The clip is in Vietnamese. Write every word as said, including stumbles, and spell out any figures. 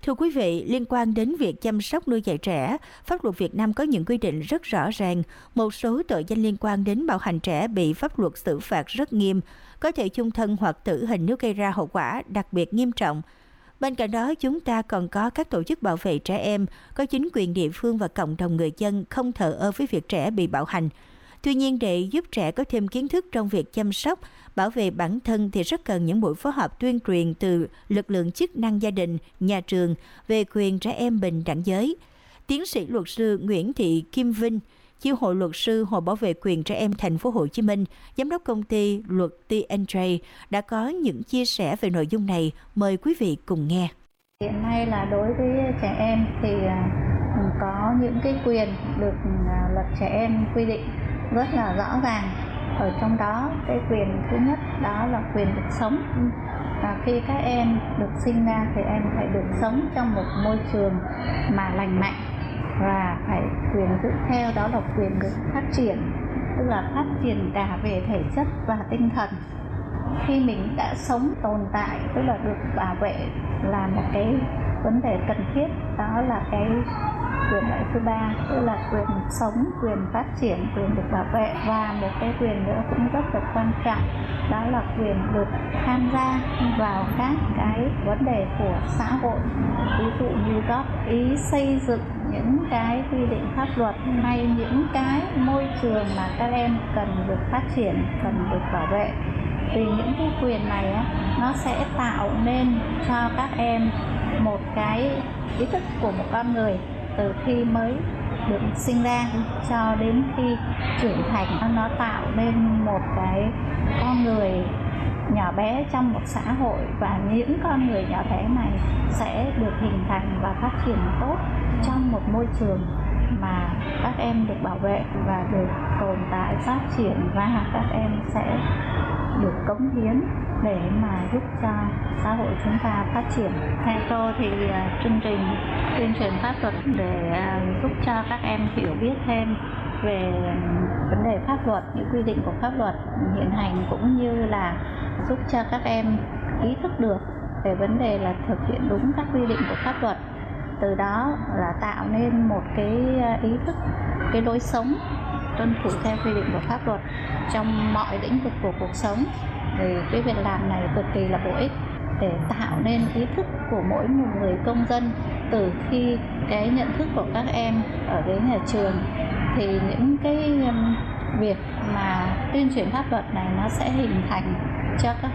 Thưa quý vị, liên quan đến việc chăm sóc nuôi dạy trẻ, pháp luật Việt Nam có những quy định rất rõ ràng. Một số tội danh liên quan đến bạo hành trẻ bị pháp luật xử phạt rất nghiêm, có thể chung thân hoặc tử hình nếu gây ra hậu quả đặc biệt nghiêm trọng. Bên cạnh đó, chúng ta còn có các tổ chức bảo vệ trẻ em, có chính quyền địa phương và cộng đồng người dân không thờ ơ với việc trẻ bị bạo hành. Tuy nhiên, để giúp trẻ có thêm kiến thức trong việc chăm sóc, bảo vệ bản thân thì rất cần những buổi phối hợp tuyên truyền từ lực lượng chức năng gia đình, nhà trường về quyền trẻ em bình đẳng giới. Tiến sĩ luật sư Nguyễn Thị Kim Vinh, Chi hội luật sư Hội Bảo vệ quyền trẻ em Thành phố Hồ Chí Minh, giám đốc công ty luật T and J đã có những chia sẻ về nội dung này. Mời quý vị cùng nghe. Hiện nay là đối với trẻ em thì có những cái quyền được luật trẻ em quy định rất là rõ ràng. Ở trong đó cái quyền thứ nhất đó là quyền được sống. Và khi các em được sinh ra thì em phải được sống trong một môi trường mà lành mạnh, và phải quyền tiếp theo đó là quyền được phát triển, tức là phát triển cả về thể chất và tinh thần. Khi mình đã sống tồn tại, tức là được bảo vệ, là một cái vấn đề cần thiết, đó là cái quyền lợi thứ ba, tức là quyền sống, quyền phát triển, quyền được bảo vệ. Và một cái quyền nữa cũng rất là quan trọng, đó là quyền được tham gia vào các cái vấn đề của xã hội, ví dụ như góp ý xây dựng những cái quy định pháp luật hay những cái môi trường mà các em cần được phát triển, cần được bảo vệ. Vì những cái quyền này á, nó sẽ tạo nên cho các em một cái ý thức của một con người từ khi mới được sinh ra cho đến khi trưởng thành. Nó tạo nên một cái con người nhỏ bé trong một xã hội, và những con người nhỏ bé này sẽ được hình thành và phát triển tốt trong một môi trường mà các em được bảo vệ và được tồn tại, phát triển, và các em sẽ được cống hiến để mà giúp cho xã hội chúng ta phát triển. Theo tôi thì uh, chương trình tuyên truyền pháp luật để uh, giúp cho các em hiểu biết thêm về vấn đề pháp luật, những quy định của pháp luật hiện hành, cũng như là giúp cho các em ý thức được về vấn đề là thực hiện đúng các quy định của pháp luật. Từ đó là tạo nên một cái ý thức, cái lối sống tuân thủ theo quy định của pháp luật trong mọi lĩnh vực của cuộc sống. Thì cái việc làm này cực kỳ là bổ ích để tạo nên ý thức của mỗi một người công dân từ khi cái nhận thức của các em ở đến nhà trường. Thì những cái việc mà tuyên truyền pháp luật này nó sẽ hình thành cho các